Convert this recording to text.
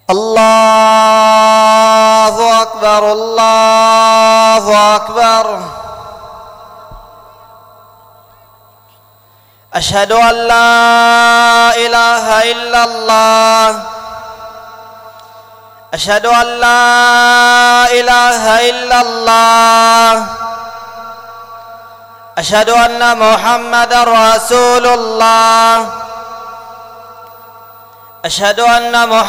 الله أكبر الله أكبر. أشهد أن لا إله إلا الله. أشهد أن لا إله إلا الله. أشهد أن محمدًا رسول الله. أشهد أن محمدًا